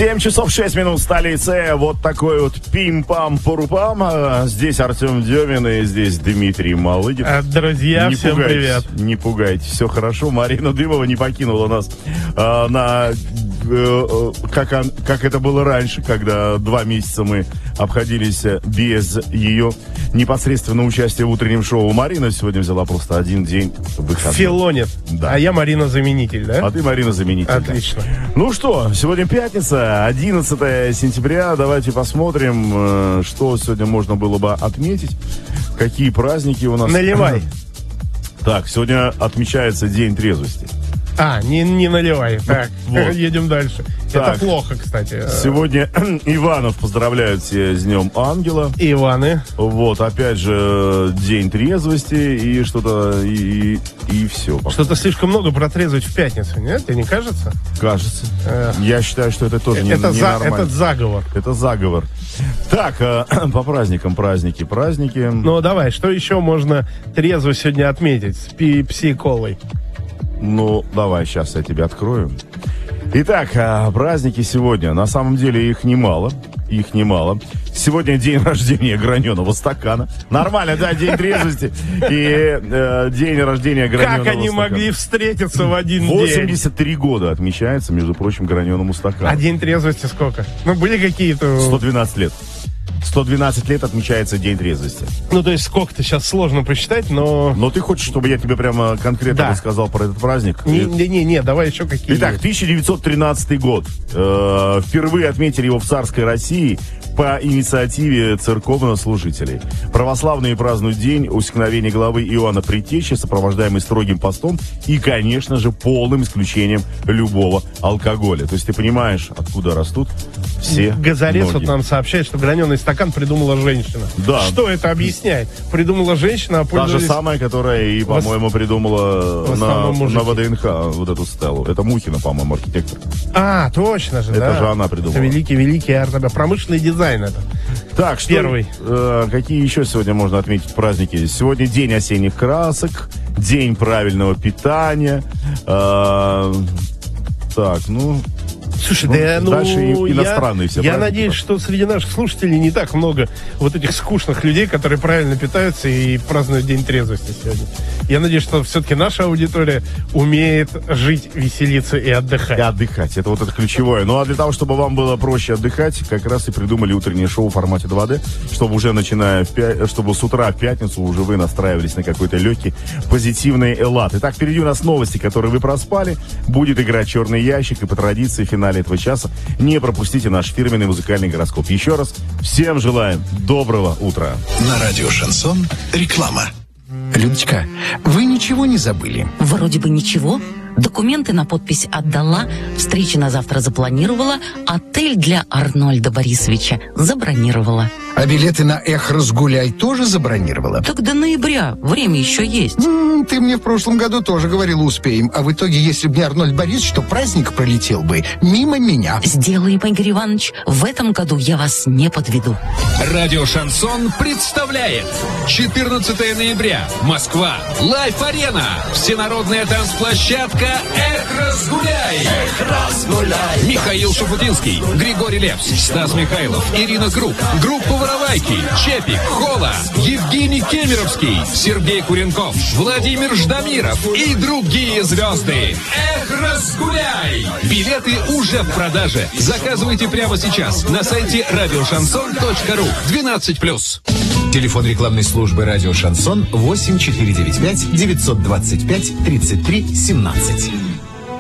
7 часов 6 минут в столице. Вот такой вот пим-пам-пурупам. Здесь Артем Демин и здесь Дмитрий Малыгин. Друзья, не всем пугайтесь, привет. Не пугайтесь, все хорошо. Марина Дымова не покинула нас как это было раньше, когда 2 месяца мы обходились без ее непосредственного участия в утреннем шоу. Марина сегодня взяла просто один день выходной. Филонит. Да. А я Марина-заменитель, да? А ты Марина-заменитель. Отлично. Ну что, сегодня пятница, 11 сентября. Давайте посмотрим, что сегодня можно было бы отметить. Какие праздники у нас. Наливай. Так, сегодня отмечается День трезвости. Не наливай. Так, Вот. едем дальше. Так. Это плохо, кстати. Сегодня Иванов поздравляют все с Днем Ангела. Иваны. Вот, опять же, День трезвости и что-то, и все. Что-то слишком много протрезвить в пятницу, нет? Тебе не кажется? Кажется. Я считаю, что это тоже не нормально. Это заговор. Это заговор. Так, по праздникам, праздники. Ну, давай, что еще можно трезво сегодня отметить с пси-колой? Ну, давай, сейчас я тебе открою. Итак, праздники сегодня. На самом деле их немало. Сегодня день рождения граненого стакана. Нормально, да, день трезвости и день рождения граненого стакана. Как они могли встретиться в один день? 83 года отмечается, между прочим, граненому стакану. А день трезвости сколько? Ну, были какие-то... 112 лет. 112 лет отмечается День трезвости. Ну, то есть сколько-то сейчас сложно посчитать, но... Но ты хочешь, чтобы я тебе прямо конкретно рассказал про этот праздник? Не, давай еще какие-то. Итак, 1913 год. Впервые отметили его в царской России по инициативе церковнослужителей. Православные празднуют день усекновения главы Иоанна Предтечи, сопровождаемый строгим постом и, конечно же, полным исключением любого алкоголя. То есть ты понимаешь, откуда растут все Газарец ноги. вот нам сообщает, что граненый стакан придумала женщина. Да. Что это объясняет? Придумала женщина, а Та пользовались... же самая, которая и, по-моему, придумала на ВДНХ вот эту стелу. Это Мухина, по-моему, архитектор. Точно же, да. Это же она придумала. Это великий промышленный дизайн это. Так, что Первый. Какие еще сегодня можно отметить праздники? Сегодня день осенних красок, день правильного питания. Слушай, дальше иностранные все я праздники. надеюсь, что среди наших слушателей не так много вот этих скучных людей, которые правильно питаются и празднуют День трезвости сегодня. Я надеюсь, что все-таки наша аудитория умеет жить, веселиться и отдыхать. И отдыхать, это вот это ключевое. Ну а для того, чтобы вам было проще отдыхать, как раз и придумали утреннее шоу в формате 2D, чтобы уже чтобы с утра в пятницу уже вы настраивались на какой-то легкий позитивный элат. Итак, впереди у нас новости, которые вы проспали. Будет играть «Черный ящик», и по традиции в финале этого часа не пропустите наш фирменный музыкальный гороскоп. Еще раз всем желаем доброго утра. На радио «Шансон» реклама. Людочка, вы ничего не забыли? Вроде бы ничего. Документы на подпись отдала, встречи на завтра запланировала, отель для Арнольда Борисовича забронировала. А билеты на «Эх, разгуляй» тоже забронировала? Так до ноября, время еще есть. Ты мне в прошлом году тоже говорила «успеем», а в итоге, если бы не Арнольд Борисович, то праздник пролетел бы мимо меня. Сделаем, Игорь Иванович, в этом году я вас не подведу. Радио «Шансон» представляет 14 ноября. Москва. Лайф-арена. Всенародная танцплощадка «Эх, разгуляй». Эх, разгуляй. Михаил Шуфутинский, Григорий Лепс, Стас Михайлов, Ирина Круг, группа «Воровайки», Чепик, Хола, Евгений Кемеровский, Сергей Куренков, Владимир Ждамиров и другие звезды. Эх, разгуляй. Билеты уже в продаже. Заказывайте прямо сейчас на сайте радиошансон.ру. 12+. Телефон рекламной службы «Радио Шансон» 8495 925 33 17.